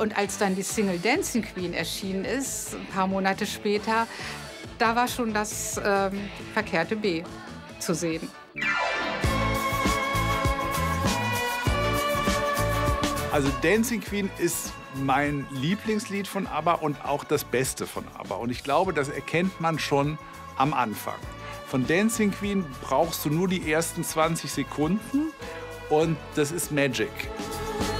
Und als dann die Single Dancing Queen erschienen ist, ein paar Monate später, da war schon das verkehrte B zu sehen. Also Dancing Queen ist mein Lieblingslied von ABBA und auch das Beste von ABBA. Und ich glaube, das erkennt man schon am Anfang. Von Dancing Queen brauchst du nur die ersten 20 Sekunden und das ist Magic.